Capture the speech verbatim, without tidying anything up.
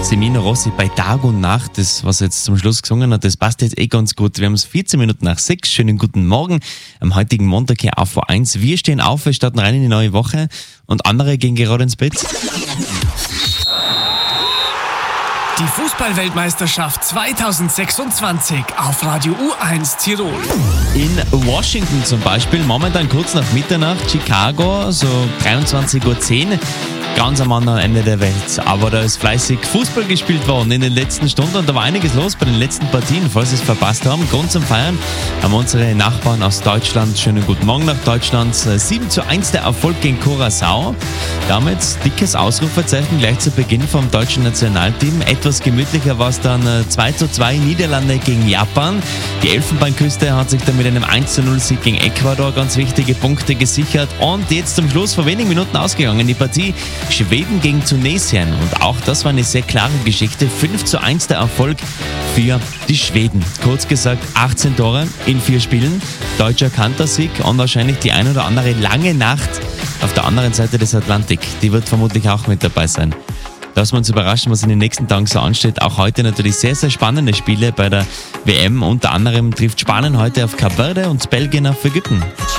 Semino Rossi bei Tag und Nacht, das, was er jetzt zum Schluss gesungen hat, das passt jetzt eh ganz gut. Wir haben es vierzehn Minuten nach sechs. Schönen guten Morgen am heutigen Montag hier auf V eins. Wir stehen auf, wir starten rein in die neue Woche und andere gehen gerade ins Bett. Die Fußball-Weltmeisterschaft zweitausendsechsundzwanzig auf Radio U eins Tirol. In Washington zum Beispiel, momentan kurz nach Mitternacht, Chicago, so dreiundzwanzig Uhr zehn. Ganz am anderen Ende der Welt. Aber da ist fleißig Fußball gespielt worden in den letzten Stunden und da war einiges los bei den letzten Partien. Falls Sie es verpasst haben, Grund zum Feiern haben unsere Nachbarn aus Deutschland. Schönen guten Morgen nach Deutschland. sieben zu eins der Erfolg gegen Curaçao. Damit dickes Ausrufezeichen gleich zu Beginn vom deutschen Nationalteam. Etwas gemütlicher war es dann zwei zu zwei Niederlande gegen Japan. Die Elfenbeinküste hat sich dann mit einem eins zu null Sieg gegen Ecuador ganz wichtige Punkte gesichert. Und jetzt zum Schluss vor wenigen Minuten ausgegangen die Partie Schweden gegen Tunesien. Und auch das war eine sehr klare Geschichte. fünf zu eins der Erfolg für die Schweden. Kurz gesagt, achtzehn Tore in vier Spielen. Deutscher Kantersieg und wahrscheinlich die ein oder andere lange Nacht auf der anderen Seite des Atlantik. Die wird vermutlich auch mit dabei sein. Lassen wir uns überraschen, was in den nächsten Tagen so ansteht. Auch heute natürlich sehr, sehr spannende Spiele bei der W M. Unter anderem trifft Spanien heute auf Kap Verde und Belgien auf Ägypten.